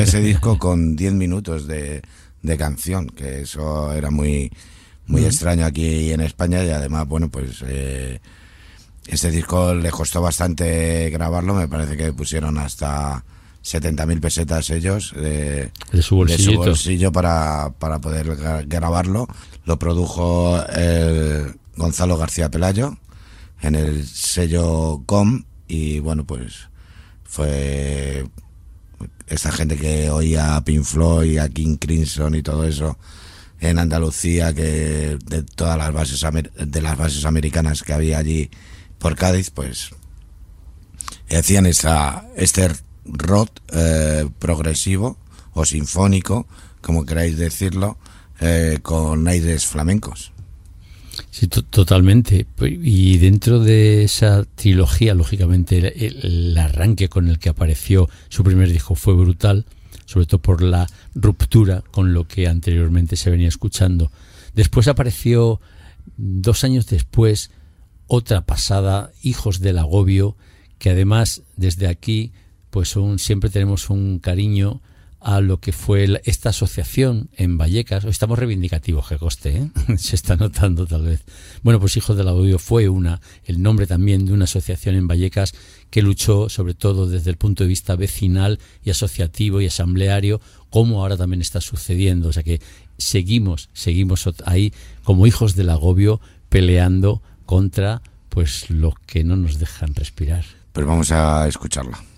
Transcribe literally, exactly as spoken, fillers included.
ese disco con diez minutos de, de canción, que eso era muy muy uh-huh. extraño aquí en España, y además, bueno, pues eh, este disco les costó bastante grabarlo, me parece que pusieron hasta setenta mil pesetas ellos de, de su de su bolsillo para, para poder gra- grabarlo. Lo produjo el Gonzalo García Pelayo en el sello C O M, y bueno, pues fue esta gente que oía a Pink Floyd, a King Crimson y todo eso en Andalucía, que de todas las bases amer- de las bases americanas que había allí por Cádiz, pues hacían esa, este rock eh, progresivo o sinfónico, como queráis decirlo, eh, con aires flamencos. Sí, to- totalmente. Y dentro de esa trilogía, lógicamente, el, el arranque con el que apareció su primer disco fue brutal, sobre todo por la ruptura con lo que anteriormente se venía escuchando. Después apareció, dos años después, otra pasada, Hijos del Agobio, que además desde aquí pues un, siempre tenemos un cariño a lo que fue la, esta asociación en Vallecas. Hoy estamos reivindicativos, que coste, ¿eh? Se está notando tal vez. Bueno, pues Hijos del Agobio fue una, el nombre también de una asociación en Vallecas que luchó sobre todo desde el punto de vista vecinal y asociativo y asambleario, como ahora también está sucediendo. O sea que seguimos, seguimos ahí como Hijos del Agobio peleando contra pues lo que no nos dejan respirar. Pues vamos a escucharla.